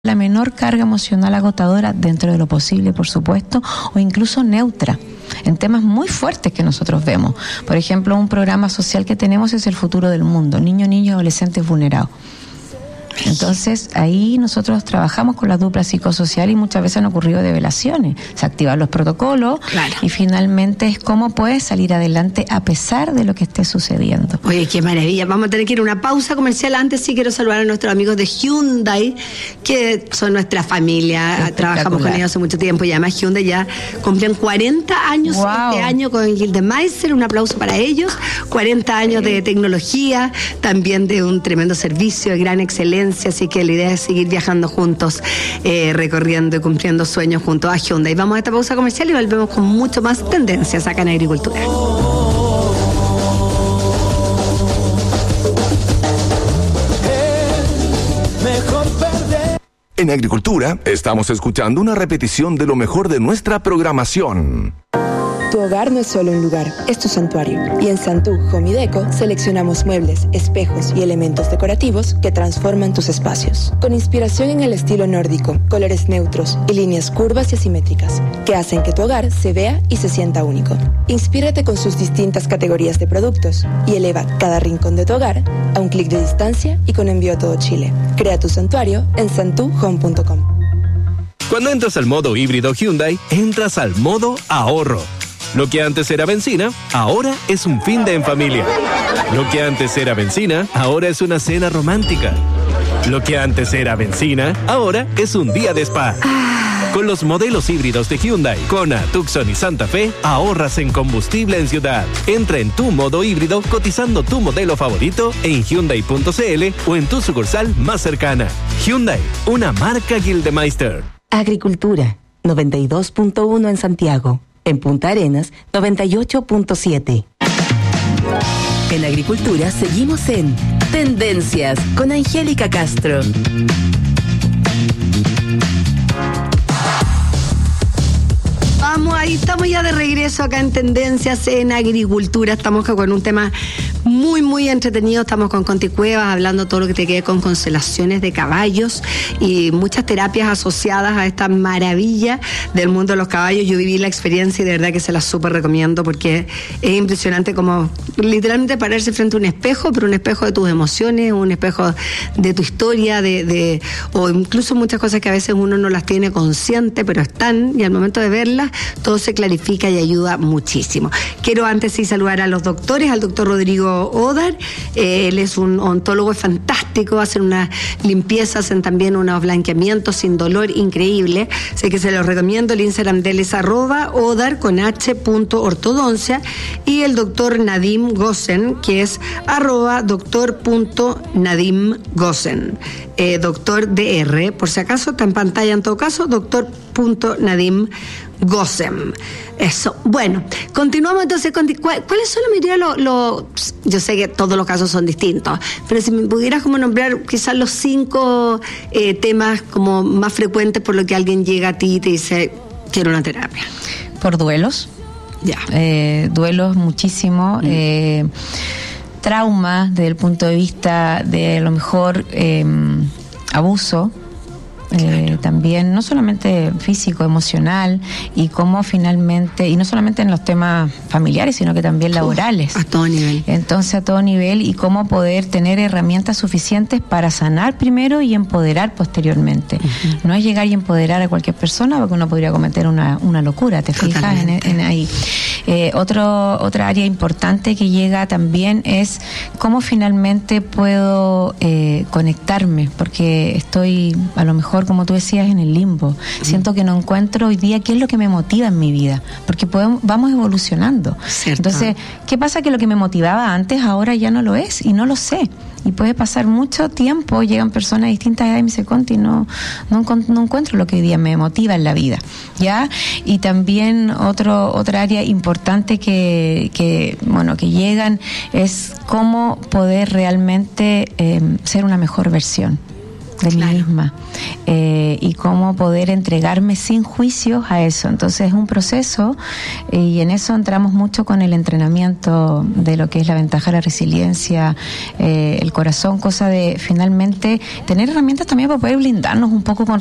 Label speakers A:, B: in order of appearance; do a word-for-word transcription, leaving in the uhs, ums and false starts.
A: la menor carga emocional agotadora dentro de lo posible, por supuesto, o incluso neutra, en temas muy fuertes que nosotros vemos. Por ejemplo, un programa social que tenemos es el futuro del mundo, niños, niños, adolescentes vulnerados. Entonces, ahí nosotros trabajamos con la dupla psicosocial y muchas veces han ocurrido develaciones. Se activan los protocolos, claro. Y finalmente es cómo puedes salir adelante a pesar de lo que esté sucediendo.
B: Oye, qué maravilla. Vamos a tener que ir a una pausa comercial. Antes sí quiero saludar a nuestros amigos de Hyundai, que son nuestra familia. Trabajamos con ellos hace mucho tiempo y además Hyundai ya cumplen cuarenta años wow. este año con Gildemeister. Un aplauso para ellos. cuarenta años de tecnología, también de un tremendo servicio, de gran excelencia. Así que la idea es seguir viajando juntos, eh, recorriendo y cumpliendo sueños junto a Hyundai. Vamos a esta pausa comercial y volvemos con mucho más tendencias acá en Agricultura.
C: En Agricultura estamos escuchando una repetición de lo mejor de nuestra programación.
D: Tu hogar no es solo un lugar, es tu santuario. Y en Santú Home y Deco seleccionamos muebles, espejos y elementos decorativos que transforman tus espacios. Con inspiración en el estilo nórdico, colores neutros y líneas curvas y asimétricas, que hacen que tu hogar se vea y se sienta único. Inspírate con sus distintas categorías de productos y eleva cada rincón de tu hogar a un clic de distancia y con envío a todo Chile. Crea tu santuario en santú home punto com.
E: Cuando entras al modo híbrido Hyundai, entras al modo ahorro. Lo que antes era benzina, ahora es un fin de en familia. Lo que antes era benzina, ahora es una cena romántica. Lo que antes era benzina, ahora es un día de spa. Con los modelos híbridos de Hyundai, Kona, Tucson y Santa Fe, ahorras en combustible en ciudad. Entra en tu modo híbrido cotizando tu modelo favorito en hyundai punto c l o en tu sucursal más cercana. Hyundai, una marca Gildemeister.
F: Agricultura, noventa y dos punto uno en Santiago. En Punta Arenas, noventa y ocho punto siete. En Agricultura seguimos en Tendencias con Angélica Castro.
B: Vamos, ahí estamos ya de regreso acá en Tendencias en Agricultura. Estamos con un tema muy, muy entretenido. Estamos con Conti Cuevas hablando todo lo que te quede con constelaciones de caballos y muchas terapias asociadas a esta maravilla del mundo de los caballos. Yo viví la experiencia y de verdad que se la súper recomiendo porque es impresionante como literalmente pararse frente a un espejo, pero un espejo de tus emociones, un espejo de tu historia, de, de o incluso muchas cosas que a veces uno no las tiene consciente, pero están, y al momento de verlas todo se clarifica y ayuda muchísimo. Quiero antes sí saludar a los doctores, al doctor Rodrigo Odar. Eh, él es un ontólogo fantástico, hacen unas limpiezas, hacen también unos blanqueamientos sin dolor increíble, así que se los recomiendo. El Instagram de él es arroba odar con h punto ortodoncia, y el doctor Nadim Gosen, que es arroba doctor punto nadim gosen, eh, doctor D R, por si acaso está en pantalla en todo caso, doctor punto nadim Gosen. Eso. Bueno, continuamos entonces con ¿cuáles son la mayoría los lo, yo sé que todos los casos son distintos, pero si me pudieras como nombrar quizás los cinco eh, temas como más frecuentes por lo que alguien llega a ti y te dice quiero una terapia.
A: Por duelos.
B: Ya.
A: Eh, duelos muchísimo. Mm. Eh, traumas desde el punto de vista de a lo mejor eh, abuso. Eh, claro. También, no solamente físico, emocional, y cómo finalmente, y no solamente en los temas familiares, sino que también laborales.
B: Uf, a todo nivel.
A: Entonces, a todo nivel, y cómo poder tener herramientas suficientes para sanar primero y empoderar posteriormente. Uh-huh. No es llegar y empoderar a cualquier persona, porque uno podría cometer una, una locura, ¿te fijas en, en ahí? Eh, otro, otra área importante que llega también es cómo finalmente puedo eh, conectarme, porque estoy, a lo mejor, como tú decías, en el limbo. Mm. Siento que no encuentro hoy día qué es lo que me motiva en mi vida, porque podemos, vamos evolucionando.
B: Cierto.
A: Entonces, ¿qué pasa? Que lo que me motivaba antes ahora ya no lo es y no lo sé. Y puede pasar mucho tiempo, llegan personas de distintas edades y me dicen, Conti, no, no, no encuentro lo que hoy día me motiva en la vida, ¿ya? Y también otro, otra área importante que, que, bueno, que llegan es cómo poder realmente eh, ser una mejor versión. de
B: Claro.
A: mí misma, eh, y cómo poder entregarme sin juicios a eso. Entonces es un proceso, eh, y en eso entramos mucho con el entrenamiento de lo que es la ventaja de la resiliencia, eh, el corazón, cosa de finalmente tener herramientas también para poder blindarnos un poco con